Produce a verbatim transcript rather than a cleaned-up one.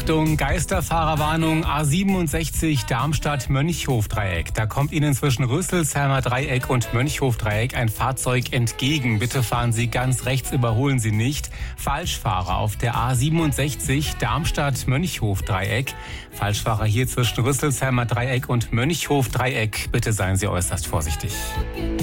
Achtung, Geisterfahrerwarnung, A siebenundsechzig Darmstadt-Mönchhof-Dreieck. Da kommt Ihnen zwischen Rüsselsheimer Dreieck und Mönchhof-Dreieck ein Fahrzeug entgegen. Bitte fahren Sie ganz rechts, überholen Sie nicht. Falschfahrer auf der A siebenundsechzig Darmstadt-Mönchhof-Dreieck. Falschfahrer hier zwischen Rüsselsheimer Dreieck und Mönchhof-Dreieck. Bitte seien Sie äußerst vorsichtig.